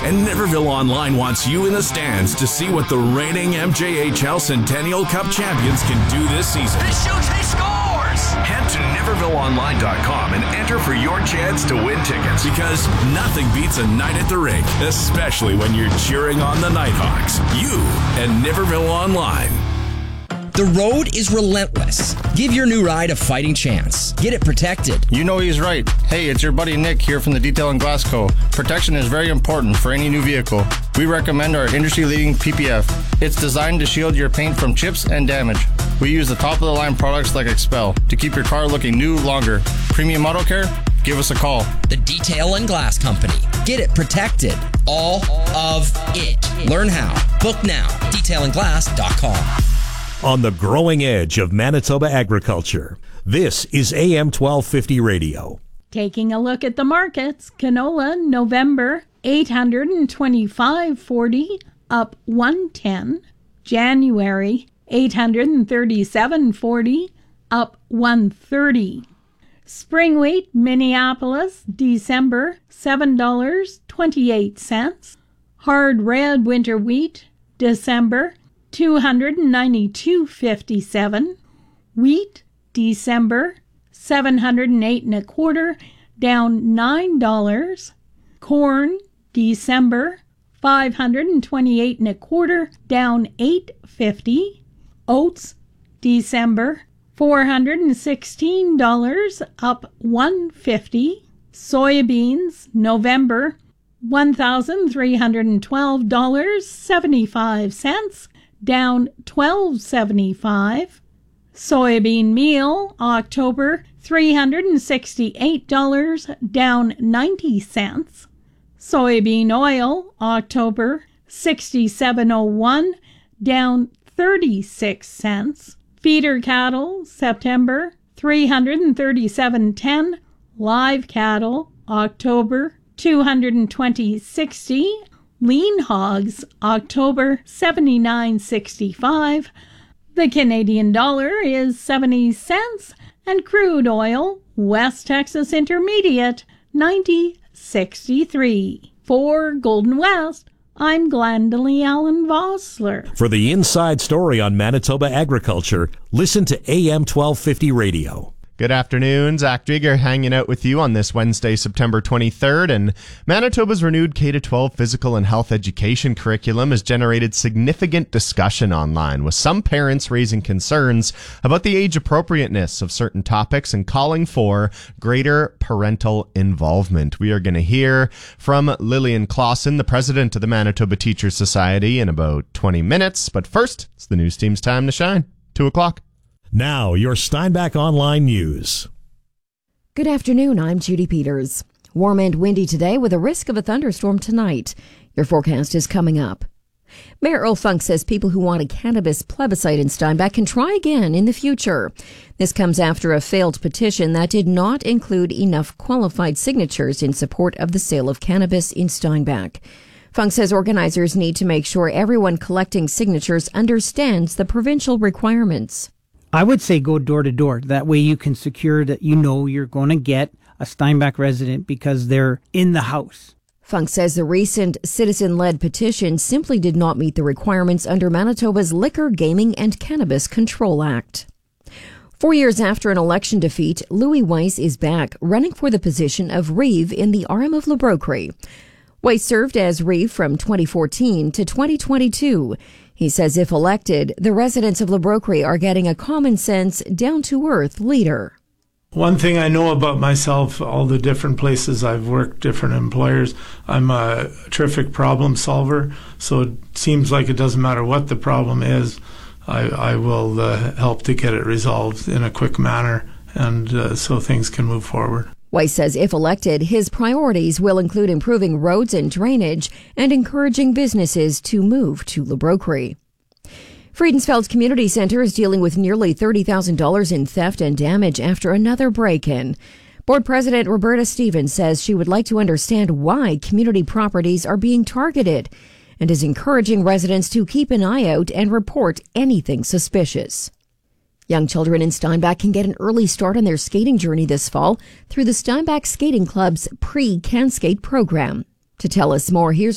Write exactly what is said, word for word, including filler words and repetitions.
And Niverville Online wants you in the stands to see what the reigning M J H L Centennial Cup champions can do this season. He shoots, he scores! Head to Niverville Online dot com and enter for your chance to win tickets. Because nothing beats a night at the rink, especially when you're cheering on the Nighthawks. You and Niverville Online. The road is relentless. Give your new ride a fighting chance. Get it protected. You know he's right. Hey, it's your buddy Nick here from the Detail and Glass Co. Protection is very important for any new vehicle. We recommend our industry-leading P P F. It's designed to shield your paint from chips and damage. We use the top-of-the-line products like Expel to keep your car looking new longer. Premium Auto Care? Give us a call. The Detail and Glass Company. Get it protected. All of it. Learn how. Book now. detail and glass dot com. On the growing edge of Manitoba agriculture, this is A M twelve fifty Radio. Taking a look at the markets, canola November eight hundred twenty-five forty up one ten. January eight hundred thirty-seven forty up one thirty. Spring wheat Minneapolis December seven dollars and twenty-eight cents. Hard red winter wheat December two hundred ninety-two fifty-seven. Wheat December seven hundred eight and a quarter, down nine dollars. Corn December five hundred twenty-eight and a quarter, down eight fifty. Oats December four hundred sixteen dollars, up one fifty. Soybeans November one thousand three hundred twelve dollars and seventy-five cents, down twelve seventy-five. Soybean meal October three hundred sixty-eight dollars, down ninety cents. Soybean oil October sixty-seven oh one, down thirty-six cents. Feeder cattle September three hundred thirty-seven ten. Live cattle October two hundred twenty sixty. Lean hogs October seventy-nine sixty-five. The Canadian dollar is seventy cents, and crude oil West Texas Intermediate ninety sixty-three. For Golden West, I'm Glendalee Allen Vossler. For the inside story on Manitoba agriculture, listen to A M twelve fifty Radio. Good afternoon, Zach Drieger hanging out with you on this Wednesday, September twenty-third, and Manitoba's renewed K through twelve physical and health education curriculum has generated significant discussion online, with some parents raising concerns about the age appropriateness of certain topics and calling for greater parental involvement. We are going to hear from Lillian Clausen, the president of the Manitoba Teachers Society, in about twenty minutes, but first, it's the news team's time to shine. Two o'clock. Now, your Steinbach Online News. Good afternoon, I'm Judy Peters. Warm and windy today with a risk of a thunderstorm tonight. Your forecast is coming up. Mayor Earl Funk says people who want a cannabis plebiscite in Steinbach can try again in the future. This comes after a failed petition that did not include enough qualified signatures in support of the sale of cannabis in Steinbach. Funk says organizers need to make sure everyone collecting signatures understands the provincial requirements. I would say go door to door. That way you can secure that you know you're going to get a Steinbach resident because they're in the house. Funk says the recent citizen-led petition simply did not meet the requirements under Manitoba's Liquor, Gaming and Cannabis Control Act. Four years after an election defeat, Louis Weiss is back, running for the position of Reeve in the R M of Le Brocquerie. Weiss served as Reeve from twenty fourteen to twenty twenty-two. He says if elected, the residents of Le Brocquerie are getting a common-sense, down-to-earth leader. One thing I know about myself, all the different places I've worked, different employers, I'm a terrific problem solver, so it seems like it doesn't matter what the problem is, I, I will uh, help to get it resolved in a quick manner, and uh, so things can move forward. Weiss says if elected, his priorities will include improving roads and drainage and encouraging businesses to move to Le Brocquerie. Friedensfeld Community Center is dealing with nearly thirty thousand dollars in theft and damage after another break-in. Board President Roberta Stevens says she would like to understand why community properties are being targeted and is encouraging residents to keep an eye out and report anything suspicious. Young children in Steinbach can get an early start on their skating journey this fall through the Steinbach Skating Club's Pre-Can Skate program. To tell us more, here's